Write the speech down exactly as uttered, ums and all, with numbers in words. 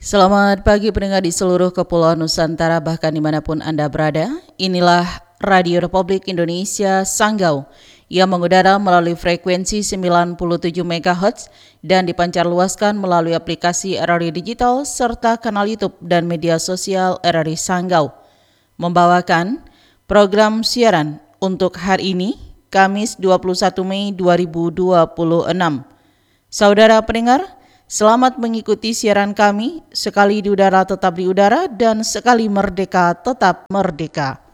Selamat pagi pendengar di seluruh Kepulauan Nusantara bahkan dimanapun Anda berada. Inilah Radio Republik Indonesia Sanggau yang mengudara melalui frekuensi sembilan puluh tujuh megahertz dan dipancarluaskan melalui aplikasi R R I Digital serta kanal YouTube dan media sosial R R I Sanggau. Membawakan program siaran untuk hari ini, Kamis dua puluh satu Mei dua ribu dua puluh enam. Saudara pendengar, selamat mengikuti siaran kami, sekali di udara tetap di udara dan sekali merdeka tetap merdeka.